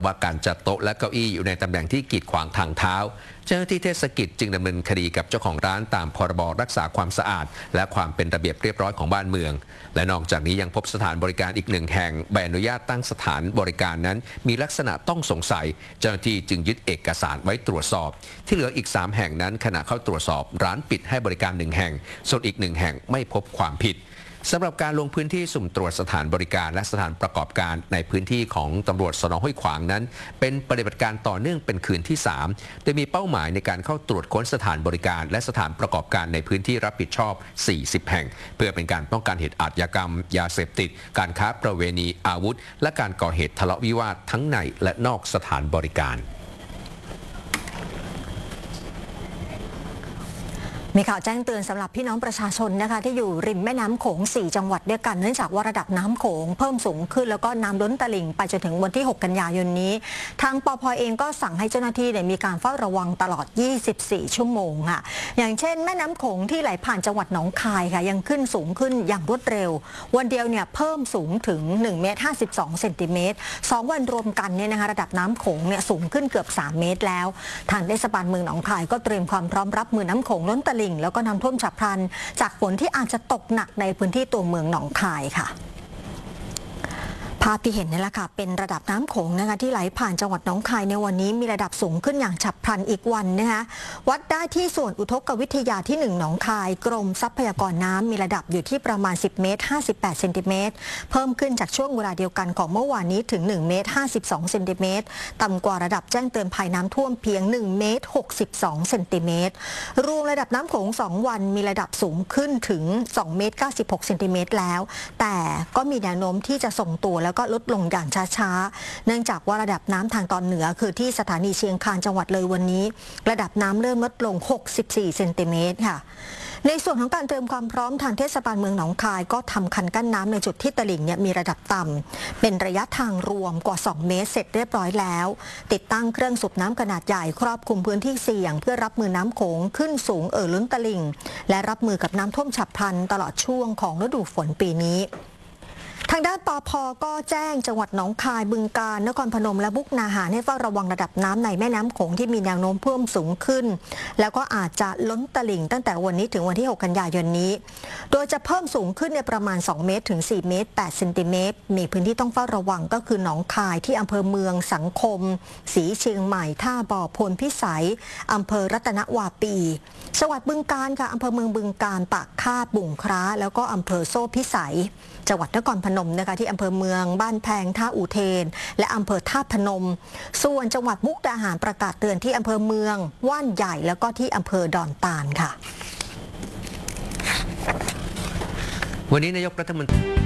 ว่าการจัดโต๊ะและเก้าอี้อยู่ในตำแหน่งที่กีดขวางทางเท้าเจ้าหน้าที่เทศกิจจึงดำเนินคดีกับเจ้าของร้านตามพรบรักษาความสะอาดและความเป็นระเบียบเรียบร้อยของบ้านเมืองและนอกจากนี้ยังพบสถานบริการอีกหนึ่งแห่งใบอนุญาตตั้งสถานบริการนั้นมีลักษณะต้องสงสัยเจ้าหน้าที่จึงยึดเอกสารไว้ตรวจสอบที่เหลืออีก3แห่งนั้นขณะเข้าตรวจสอบร้านปิดให้บริการ1แห่งส่วนอีก1แห่งไม่พบความผิดสำหรับการลงพื้นที่สุ่มตรวจสถานบริการและสถานประกอบการในพื้นที่ของตำรวจสน.ห้วยขวางนั้นเป็นปฏิบัติการต่อเนื่องเป็นคืนที่3โดยมีเป้าหมายในการเข้าตรวจค้นสถานบริการและสถานประกอบการในพื้นที่รับผิดชอบ40แห่งเพื่อเป็นการป้องกันเหตุอาชญากรรมยาเสพติดการค้าประเวณีอาวุธและการก่อเหตุทะเลาะวิวาททั้งในและนอกสถานบริการมีข่าวแจ้งเตือนสำหรับพี่น้องประชาชนนะคะที่อยู่ริมแม่น้ำโขง4จังหวัดด้วยกันเนื่องจากว่าระดับน้ำโขงเพิ่มสูงขึ้นแล้วก็น้ำล้นตลิ่งไปจนถึงวันที่6กันยายนนี้ทางปภ.เองก็สั่งให้เจ้าหน้าที่มีการเฝ้าระวังตลอด24ชั่วโมงค่ะอย่างเช่นแม่น้ำโขงที่ไหลผ่านจังหวัดหนองคายค่ะยังขึ้นสูงขึ้นอย่างรวดเร็ววันเดียวเนี่ยเพิ่มสูงถึง1 เมตร 52 เซนติเมตร2วันรวมกันเนี่ยนะคะระดับน้ำโขงเนี่ยสูงขึ้นเกือบ3 เมตรแล้วทางเทศบาลเมืองหนองคายก็เตรียมความพร้อมรับมือน้ำโขงล้นตลิ่งแล้วก็น้ำท่วมฉับพลันจากฝนที่อาจจะตกหนักในพื้นที่ตัวเมืองหนองคายค่ะภาพที่เห็นนี่แหละค่ะเป็นระดับน้ำโขงนะคะที่ไหลผ่านจังหวัดหนองคายในวันนี้มีระดับสูงขึ้นอย่างฉับพลันอีกวันนะคะวัดได้ที่ส่วนอุทกวิทยาที่1หนองคายกรมทรัพยากรน้ำมีระดับอยู่ที่ประมาณ10 เมตร 58 เซนติเมตรเพิ่มขึ้นจากช่วงเวลาเดียวกันของเมื่อวานนี้ถึง1 เมตร 52 เซนติเมตรต่ำกว่าระดับแจ้งเตือนภัยน้ำท่วมเพียง1 เมตร 62 เซนติเมตรรวมระดับน้ำโขง2วันมีระดับสูงขึ้นถึง2 เมตร 96 เซนติเมตรแล้วแต่ก็มีแนวโน้มที่จะส่งตัวแล้วก็ลดลงอย่างช้าๆเนื่องจากว่าระดับน้ำทางตอนเหนือคือที่สถานีเชียงคานจังหวัดเลยวันนี้ระดับน้ำเริ่มลดลง64เซนติเมตรค่ะในส่วนของการเตรียมความพร้อมทางเทศบาลเมืองหนองคายก็ทำคันกั้นน้ำในจุดที่ตลิ่งเนี่ยมีระดับต่ำเป็นระยะทางรวมกว่า2 เมตรเสร็จเรียบร้อยแล้วติดตั้งเครื่องสูบน้ำขนาดใหญ่ครอบคลุมพื้นที่เสี่ยงเพื่อรับมือน้ำโขงขึ้นสูงล้นตลิ่งและรับมือกับน้ำท่วมฉับพลันตลอดช่วงของฤดูฝนปีนี้ทางด้านปภ.ก็แจ้งจังหวัดหนองคายบึงกาฬนครพนมและมุกดาหารให้เฝ้าระวังระดับน้ำในแม่น้ำโขงที่มีแนวโน้มเพิ่มสูงขึ้นแล้วก็อาจจะล้นตลิ่งตั้งแต่วันนี้ถึงวันที่6กันยายนนี้โดยจะเพิ่มสูงขึ้นในประมาณ2 เมตรถึง4 เมตร 8 เซนติเมตรมีพื้นที่ต้องเฝ้าระวังก็คือหนองคายที่อำเภอเมืองสังคมศรีเชียงใหม่ท่าบ่อพลพิสัยอำเภอรัตนวาปีจังหวัดบึงกาฬค่ะอำเภอเมืองบึงกาฬปากคาดบุ่งคร้าแล้วก็อำเภอโซ่พิสัยจังหวัดนครพนมนะคะที่อำเภอเมืองบ้านแพงท่าอุเทนและอำเภอท่าพนมส่วนจังหวัดมุกดาหารประกาศเตือนที่อำเภอเมืองว่านใหญ่แล้วก็ที่อำเภอดอนตาลค่ะวันนี้นายกรัฐมนตรี